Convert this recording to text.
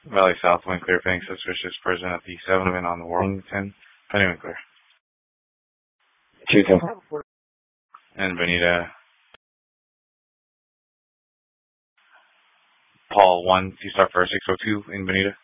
Valley South, wind clear, paying suspicious person at the 7 event on the Warrington. Pending wind clear. 210. And Bonita. Paul 1, you start for 602 in Bonita.